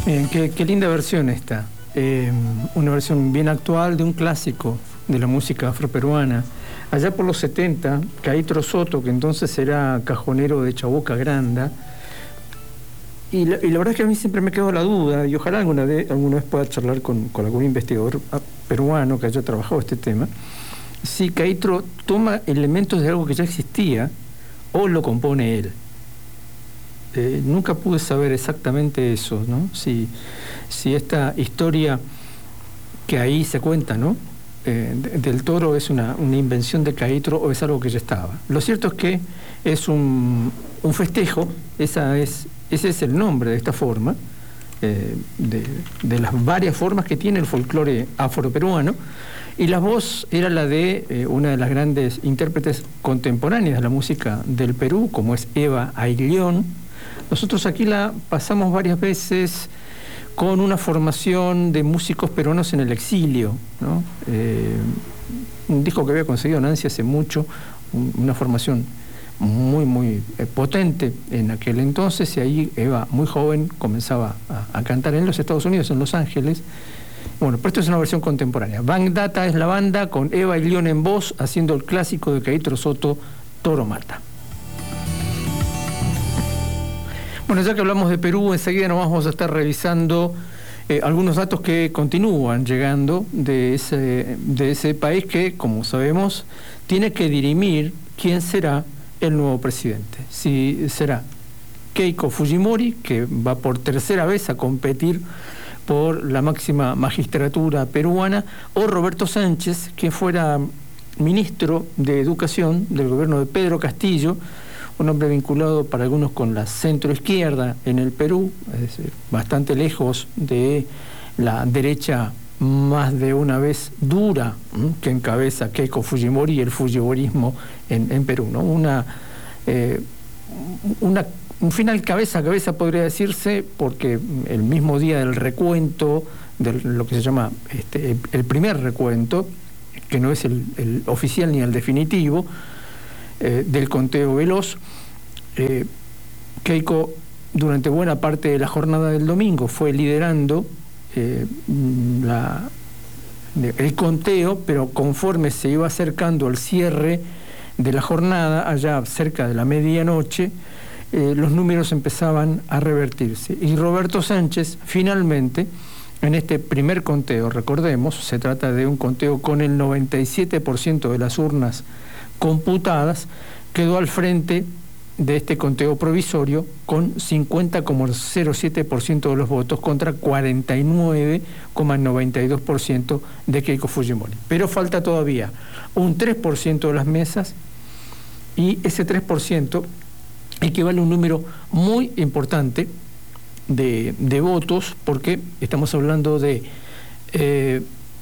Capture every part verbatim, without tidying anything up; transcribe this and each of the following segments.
Bien, qué, qué linda versión esta. Eh, una versión bien actual de un clásico de la música afroperuana. Allá por los setenta, Caítro Soto, que entonces era cajonero de Chaboca Granda, y la, y la verdad es que a mí siempre me quedó la duda, y ojalá alguna, de, alguna vez pueda charlar con, con algún investigador peruano que haya trabajado este tema, si Caítro toma elementos de algo que ya existía o lo compone él. Eh, nunca pude saber exactamente eso, ¿no? Si, si esta historia que ahí se cuenta, ¿no? Eh, de, del Toro es una, una invención de Caítro o es algo que ya estaba. Lo cierto es que es un, un festejo, esa es, ese es el nombre de esta forma, eh, de, de las varias formas que tiene el folclore afroperuano, y la voz era la de eh, una de las grandes intérpretes contemporáneas de la música del Perú, como es Eva Ailión. Nosotros aquí la pasamos varias veces con una formación de músicos peruanos en el exilio, ¿no? Eh, un disco que había conseguido Nancy hace mucho, un, una formación muy, muy eh, potente en aquel entonces, y ahí Eva, muy joven, comenzaba a, a cantar en los Estados Unidos, en Los Ángeles. Bueno, pero esto es una versión contemporánea. Bang Data es la banda, con Eva Ailión en voz, haciendo el clásico de Caítro Soto, Toro Mata. Bueno, ya que hablamos de Perú, enseguida nos vamos a estar revisando eh, algunos datos que continúan llegando de ese, de ese país que, como sabemos, tiene que dirimir quién será el nuevo presidente. Si será Keiko Fujimori, que va por tercera vez a competir por la máxima magistratura peruana, o Roberto Sánchez, que fuera ministro de Educación del gobierno de Pedro Castillo, un hombre vinculado para algunos con la centroizquierda en el Perú, es decir, bastante lejos de la derecha más de una vez dura, ¿m? que encabeza Keiko Fujimori y el fujimorismo en, en Perú, ¿no? Una, eh, una, un final cabeza a cabeza podría decirse, porque el mismo día del recuento, de lo que se llama este, el primer recuento, que no es el, el oficial ni el definitivo, Eh, del conteo veloz, eh, Keiko durante buena parte de la jornada del domingo fue liderando eh, la, el conteo, pero conforme se iba acercando al cierre de la jornada, allá cerca de la medianoche, eh, los números empezaban a revertirse. Y Roberto Sánchez, finalmente, en este primer conteo, recordemos, se trata de un conteo con el noventa y siete por ciento de las urnas computadas, quedó al frente de este conteo provisorio con cincuenta coma cero siete por ciento de los votos contra cuarenta y nueve coma noventa y dos por ciento de Keiko Fujimori. Pero falta todavía un tres por ciento de las mesas, y ese tres por ciento equivale a un número muy importante de, de votos, porque estamos hablando de eh,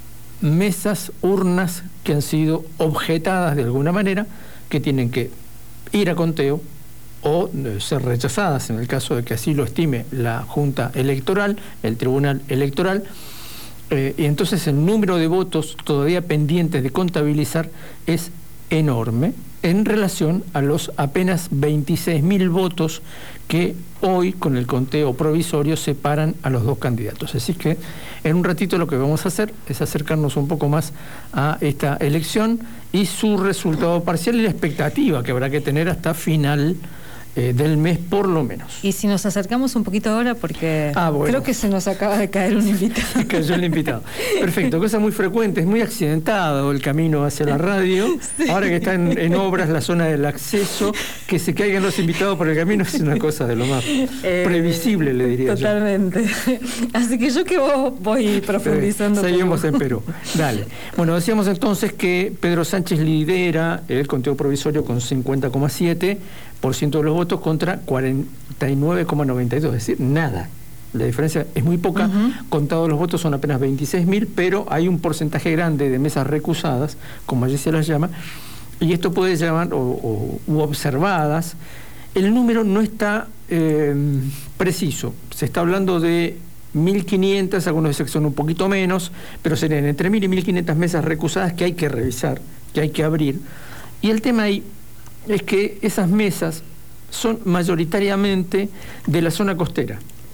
mesas, urnas que han sido objetadas de alguna manera, que tienen que ir a conteo o ser rechazadas en el caso de que así lo estime la Junta Electoral, el Tribunal Electoral, eh, y entonces el número de votos todavía pendientes de contabilizar es enorme en relación a los apenas veintiséis mil votos que hoy con el conteo provisorio separan a los dos candidatos. Así que en un ratito lo que vamos a hacer es acercarnos un poco más a esta elección y su resultado parcial y la expectativa que habrá que tener hasta final eh, del mes por lo menos. Y si nos acercamos un poquito ahora, porque ah, bueno. creo que se nos acaba de caer un invitado. Cayó el invitado. Perfecto, cosa muy frecuente, es muy accidentado el camino hacia la radio. Sí. Ahora que está en, en obras la zona del acceso, que se caigan los invitados por el camino es una cosa de lo más eh, previsible, le diría totalmente. yo. Totalmente. Así que yo que vos voy profundizando. Sí, seguimos en Perú. Dale. Bueno, decíamos entonces que Pedro Sánchez lidera el conteo provisorio con cincuenta coma siete por ciento de los votos contra cuarenta y nueve coma noventa y dos, es decir, nada. La diferencia es muy poca, uh-huh. Contados los votos son apenas veintiséis mil, pero hay un porcentaje grande de mesas recusadas, como allí se las llama, y esto puede llamar, o, o u observadas. El número no está eh, preciso, se está hablando de mil quinientas, algunos dicen que son un poquito menos, pero serían entre mil y mil quinientas mesas recusadas que hay que revisar, que hay que abrir. Y el tema ahí es que esas mesas son mayoritariamente de la zona costera.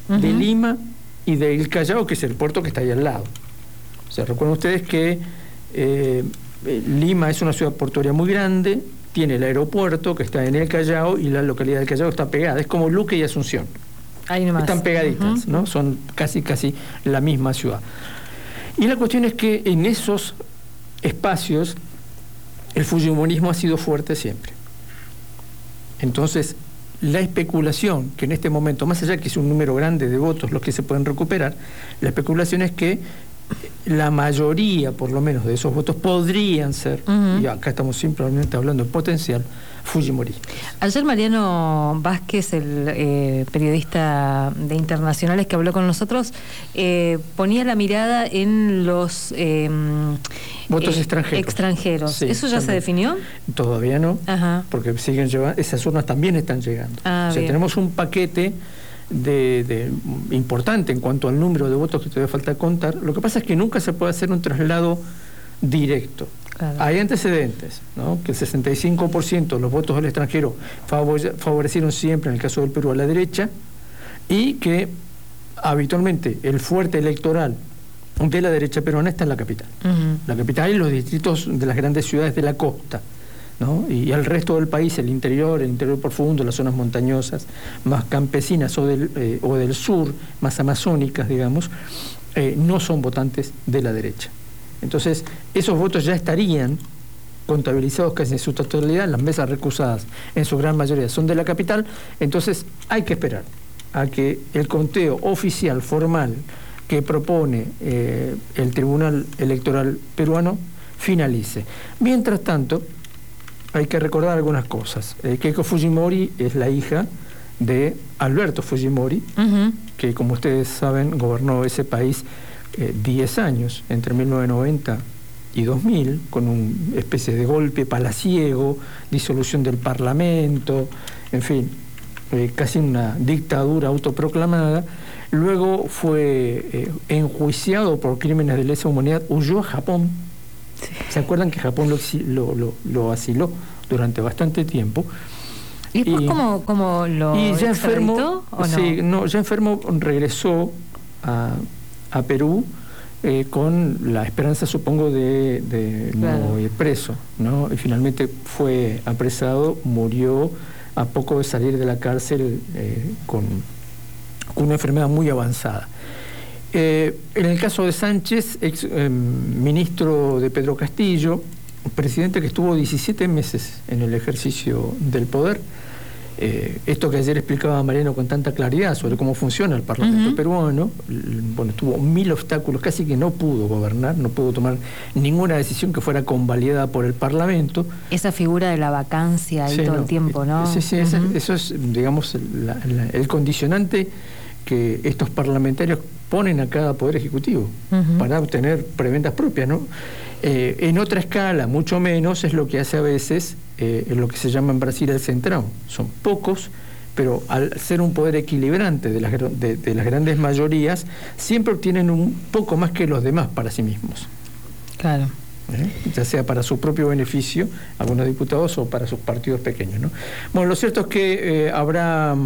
uh-huh. de Lima y del Callao, que es el puerto que está ahí al lado. O sea, recuerden ustedes que eh, Lima es una ciudad portuaria muy grande, tiene el aeropuerto que está en el Callao y la localidad del Callao está pegada. Es como Luque y Asunción. Ahí nomás. Están pegaditas, uh-huh. ¿no? Son casi, casi la misma ciudad. Y la cuestión es que en esos espacios el fujimorismo ha sido fuerte siempre. Entonces, la especulación, que en este momento, más allá que es un número grande de votos los que se pueden recuperar, la especulación es que la mayoría, por lo menos, de esos votos podrían ser, uh-huh. y acá estamos simplemente hablando de potencial, fujimoristas. Ayer Mariano Vázquez, el eh, periodista de Internacionales que habló con nosotros, eh, ponía la mirada en los eh, votos eh, extranjeros. extranjeros. Sí, ¿eso ya también se definió? Todavía no, Ajá. porque siguen llevando, esas urnas también están llegando. Ah, o sea, bien. tenemos un paquete De, de, importante en cuanto al número de votos que todavía falta contar. Lo que pasa es que nunca se puede hacer un traslado directo. Claro. Hay antecedentes, ¿no? Que el sesenta y cinco por ciento de los votos del extranjero favorecieron siempre, en el caso del Perú, a la derecha, y que habitualmente el fuerte electoral de la derecha peruana está en la capital. Uh-huh. La capital y los distritos de las grandes ciudades de la costa, ¿no? Y el resto del país, el interior, el interior profundo, las zonas montañosas, más campesinas o del, eh, o del sur, más amazónicas, digamos, eh, no son votantes de la derecha. Entonces, esos votos ya estarían contabilizados casi en su totalidad, las mesas recusadas en su gran mayoría son de la capital. Entonces, hay que esperar a que el conteo oficial, formal, que propone eh, el Tribunal Electoral peruano finalice. Mientras tanto, hay que recordar algunas cosas. Eh, Keiko Fujimori es la hija de Alberto Fujimori, uh-huh. que, como ustedes saben, gobernó ese país diez eh, años, entre mil novecientos noventa y dos mil, con una especie de golpe palaciego, disolución del Parlamento, en fin, eh, casi una dictadura autoproclamada. Luego fue eh, enjuiciado por crímenes de lesa humanidad, huyó a Japón. Sí. ¿Se acuerdan que Japón lo, lo, lo, lo asiló durante bastante tiempo? ¿Y después y, cómo, cómo lo y ya enfermo, o no? Sí, no, ya enfermo regresó a, a Perú eh, con la esperanza, supongo, de, de claro. no ir preso, ¿no? Y finalmente fue apresado, murió a poco de salir de la cárcel eh, con, con una enfermedad muy avanzada. Eh, en el caso de Sánchez, ex eh, ministro de Pedro Castillo, presidente que estuvo diecisiete meses en el ejercicio del poder, eh, esto que ayer explicaba Mariano con tanta claridad sobre cómo funciona el Parlamento uh-huh. peruano, bueno, tuvo mil obstáculos, casi que no pudo gobernar, no pudo tomar ninguna decisión que fuera convalidada por el Parlamento. Esa figura de la vacancia ahí sí, todo no, el tiempo, ¿no? Sí, sí, uh-huh. eso es, digamos, la, la, el condicionante que estos parlamentarios ponen a cada poder ejecutivo uh-huh. para obtener prebendas propias, ¿no? Eh, en otra escala, mucho menos, es lo que hace a veces eh, lo que se llama en Brasil el centrão. Son pocos, pero al ser un poder equilibrante de las, de, de las grandes mayorías, siempre obtienen un poco más que los demás para sí mismos. Claro. ¿Eh? Ya sea para su propio beneficio, algunos diputados, o para sus partidos pequeños, ¿no? Bueno, lo cierto es que eh, habrá...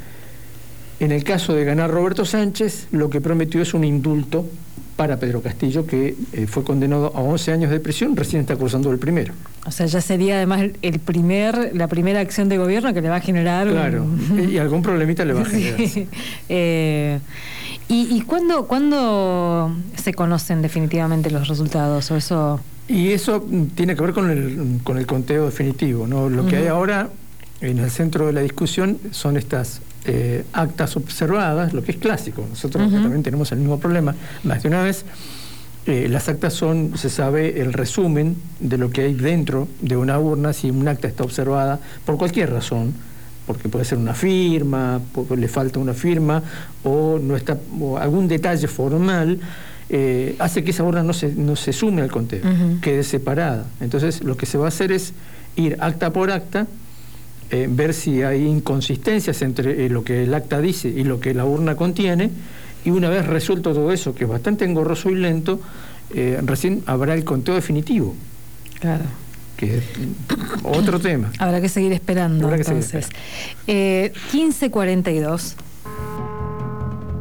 En el caso de ganar Roberto Sánchez, lo que prometió es un indulto para Pedro Castillo, que eh, fue condenado a once años de prisión, recién está cursando el primero. O sea, ya sería además el primer, la primera acción de gobierno que le va a generar... Claro, un... y algún problemita le va a generar. Sí. Eh, ¿Y, y cuándo, cuándo se conocen definitivamente los resultados? ¿O eso...? Y eso tiene que ver con el, con el conteo definitivo, ¿no? Lo que uh-huh. hay ahora en el centro de la discusión son estas... Eh, actas observadas, lo que es clásico. Nosotros uh-huh. también tenemos el mismo problema. Más de una vez, eh, las actas son, se sabe, el resumen de lo que hay dentro de una urna, si un acta está observada por cualquier razón, porque puede ser una firma, porque le falta una firma, o no está, o algún detalle formal, eh, hace que esa urna no se, no se sume al conteo, uh-huh. quede separada. Entonces, lo que se va a hacer es ir acta por acta, Eh, ver si hay inconsistencias entre eh, lo que el acta dice y lo que la urna contiene, y una vez resuelto todo eso, que es bastante engorroso y lento, eh, recién habrá el conteo definitivo. Claro. Que es otro tema. Habrá que seguir esperando. Habrá que entonces. seguir esperando. Eh, quince cuarenta y dos.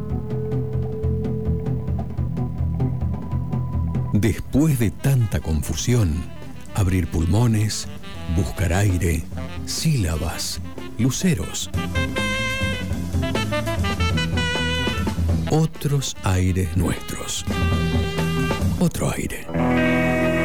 Después de tanta confusión, abrir pulmones, buscar aire, sílabas, luceros. Otros aires nuestros. Otro aire.